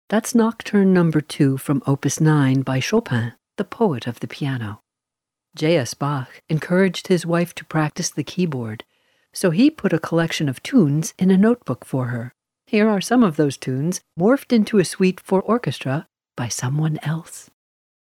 That's Nocturne Number 2 from Opus 9 by Chopin, the poet of the piano. J.S. Bach encouraged his wife to practice the keyboard, so he put a collection of tunes in a notebook for her. Here are some of those tunes morphed into a suite for orchestra by someone else.